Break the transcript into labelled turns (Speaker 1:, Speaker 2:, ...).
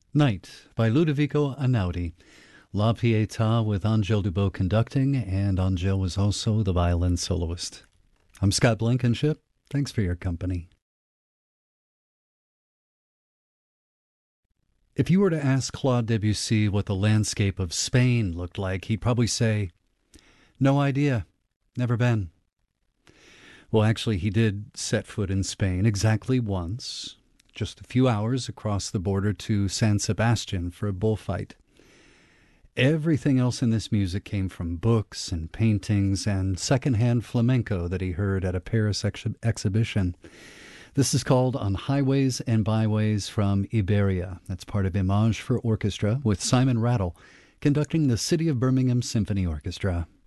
Speaker 1: Night by Ludovico Einaudi. La Pietà with Angel Dubot conducting, and Angel was also the violin soloist. I'm Scott Blankenship. Thanks for your company. If you were to ask Claude Debussy what the landscape of Spain looked like, he'd probably say, "No idea. Never been." Well, actually, he did set foot in Spain exactly once, just a few hours across the border to San Sebastian for a bullfight. Everything else in this music came from books and paintings and secondhand flamenco that he heard at a Paris exhibition. This is called On Highways and Byways from Iberia. That's part of Image for Orchestra with Simon Rattle conducting the City of Birmingham Symphony Orchestra.